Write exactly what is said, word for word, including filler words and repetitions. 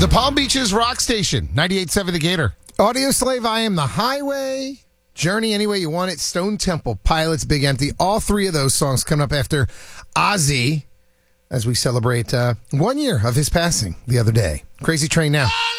The Palm Beaches Rock Station, ninety-eight point seven The Gator. Audio Slave, I Am the Highway. Journey Any Way You Want It. Stone Temple Pilots, Big Empty. All three of those songs coming up after Ozzy as we celebrate uh, one year of his passing the other day. Crazy Train now.